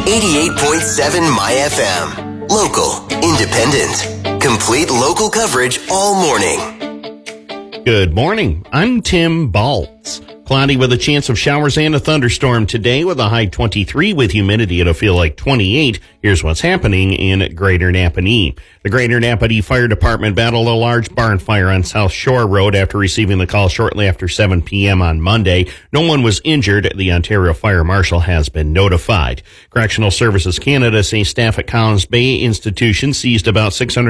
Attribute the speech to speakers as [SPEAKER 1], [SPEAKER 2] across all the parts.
[SPEAKER 1] 88.7 My FM. Local, independent, complete local coverage all morning.
[SPEAKER 2] Good morning. I'm Tim Baltz. Cloudy with a chance of showers and a thunderstorm today with a high 23 with humidity. It'll feel like 28. Here's what's happening in Greater Napanee. The Greater Napanee Fire Department battled a large barn fire on South Shore Road after receiving the call shortly after 7 p.m. on Monday. No one was injured. The Ontario Fire Marshal has been notified. Correctional Services Canada say staff at Collins Bay Institution seized about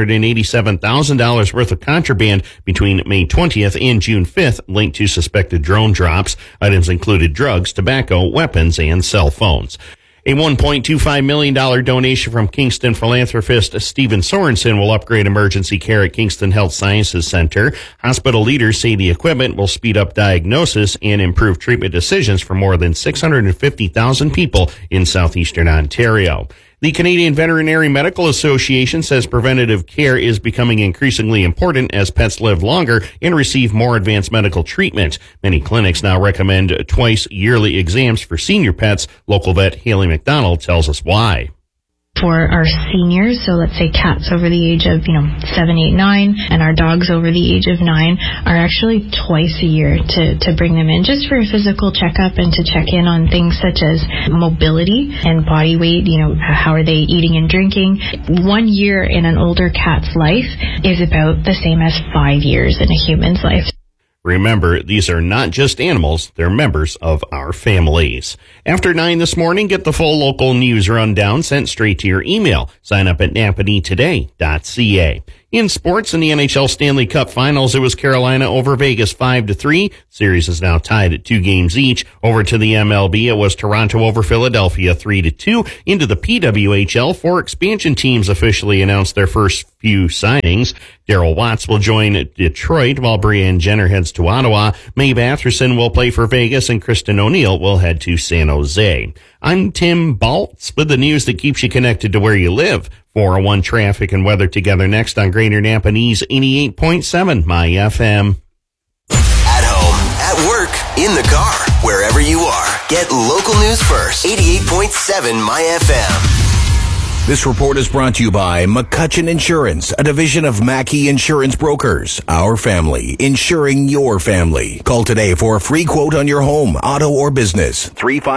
[SPEAKER 2] $687,000 worth of contraband between May 20th and June 5th linked to suspected drone drops. Items included drugs, tobacco, weapons, and cell phones. A $1.25 million donation from Kingston philanthropist Stephen Sorensen will upgrade emergency care at Kingston Health Sciences Center. Hospital leaders say the equipment will speed up diagnosis and improve treatment decisions for more than 650,000 people in southeastern Ontario. The Canadian Veterinary Medical Association says preventative care is becoming increasingly important as pets live longer and receive more advanced medical treatment. Many clinics now recommend twice yearly exams for senior pets. Local vet Haley McDonald tells us why.
[SPEAKER 3] For our seniors, so let's say cats over the age of, 7, 8, 9, and our dogs over the age of 9 are actually twice a year to bring them in just for a physical checkup and to check in on things such as mobility and body weight, how are they eating and drinking. 1 year in an older cat's life is about the same as 5 years in a human's life.
[SPEAKER 2] Remember, these are not just animals, they're members of our families. After 9 this morning, get the full local news rundown sent straight to your email. Sign up at napaneetoday.ca. In sports, in the NHL Stanley Cup Finals, it was Carolina over Vegas 5-3. Series is now tied at 2 games each. Over to the MLB, it was Toronto over Philadelphia 3-2. Into the PWHL, 4 expansion teams officially announced their first few signings. Darryl Watts will join Detroit, while Brianne Jenner heads to Ottawa. Mae Batherson will play for Vegas, and Kristen O'Neill will head to San Jose. I'm Tim Baltz with the news that keeps you connected to where you live. 401 traffic and weather together next on Greater Napanee's 88.7 My FM.
[SPEAKER 1] At home, at work, in the car, wherever you are. Get local news first. 88.7 My FM. This report is brought to you by McCutcheon Insurance, a division of Mackey Insurance Brokers. Our family, insuring your family. Call today for a free quote on your home, auto, or business.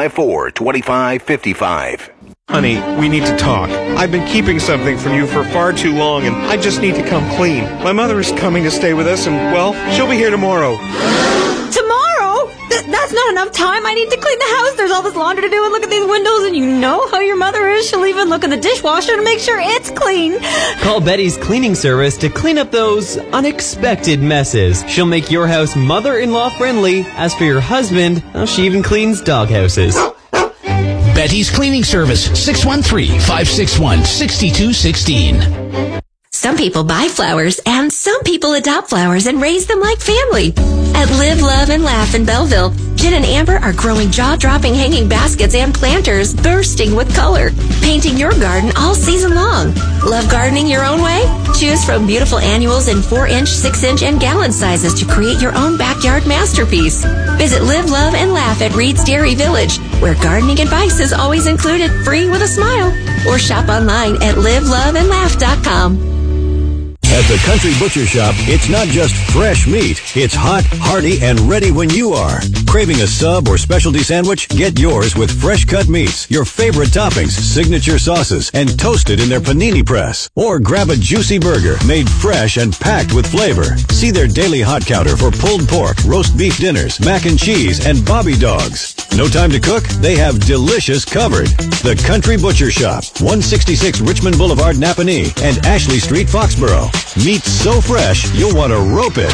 [SPEAKER 1] 354-2555.
[SPEAKER 4] Honey, we need to talk. I've been keeping something from you for far too long, and I just need to come clean. My mother is coming to stay with us, and, well, she'll be here tomorrow.
[SPEAKER 5] Tomorrow? That's not enough time. I need to clean the house. There's all this laundry to do, and look at these windows, and you know how your mother is. She'll even look in the dishwasher to make sure it's clean.
[SPEAKER 6] Call Betty's Cleaning Service to clean up those unexpected messes. She'll make your house mother-in-law friendly. As for your husband, she even cleans doghouses.
[SPEAKER 7] Betty's Cleaning Service, 613-561-6216.
[SPEAKER 8] Some people buy flowers, and some people adopt flowers and raise them like family. At Live, Love, and Laugh in Belleville, Jen and Amber are growing jaw-dropping hanging baskets and planters bursting with color, painting your garden all season long. Love gardening your own way? Choose from beautiful annuals in 4-inch, 6-inch, and gallon sizes to create your own backyard masterpiece. Visit Live, Love, and Laugh at Reed's Dairy Village, where gardening advice is always included free with a smile. Or shop online at liveloveandlaugh.com.
[SPEAKER 9] At the Country Butcher Shop, it's not just fresh meat. It's hot, hearty, and ready when you are. Craving a sub or specialty sandwich? Get yours with fresh cut meats, your favorite toppings, signature sauces, and toasted in their panini press. Or grab a juicy burger made fresh and packed with flavor. See their daily hot counter for pulled pork, roast beef dinners, mac and cheese, and bobby dogs. No time to cook? They have delicious covered. The Country Butcher Shop, 166 Richmond Boulevard, Napanee, and Ashley Street, Foxborough. Meat so fresh, you'll want to rope it.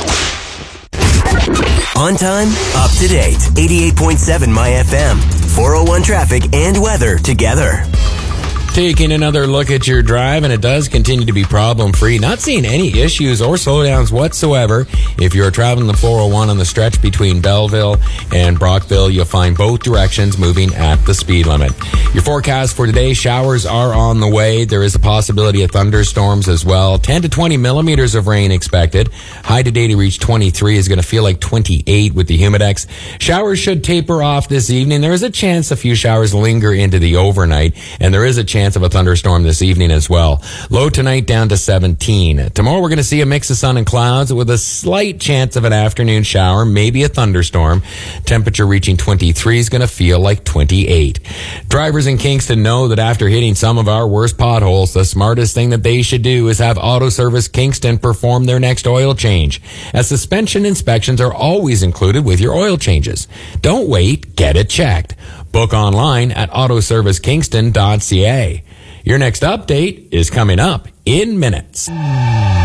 [SPEAKER 1] On time, up to date. 88.7 My FM. 401 traffic and weather together.
[SPEAKER 10] Taking another look at your drive, and it does continue to be problem-free. Not seeing any issues or slowdowns whatsoever. If you're traveling the 401 on the stretch between Belleville and Brockville, you'll find both directions moving at the speed limit. Your forecast for today, showers are on the way. There is a possibility of thunderstorms as well. 10 to 20 millimeters of rain expected. High today to reach 23 is going to feel like 28 with the Humidex. Showers should taper off this evening. There is a chance a few showers linger into the overnight, and there is a chance of a thunderstorm this evening as well. Low tonight down to 17. Tomorrow we're going to see a mix of sun and clouds with a slight chance of an afternoon shower, maybe a thunderstorm. Temperature reaching 23 is going to feel like 28. Drivers in Kingston know that after hitting some of our worst potholes, the smartest thing that they should do is have Auto Service Kingston perform their next oil change, as suspension inspections are always included with your oil changes. Don't wait, get it checked. Book online at autoservicekingston.ca. Your next update is coming up in minutes.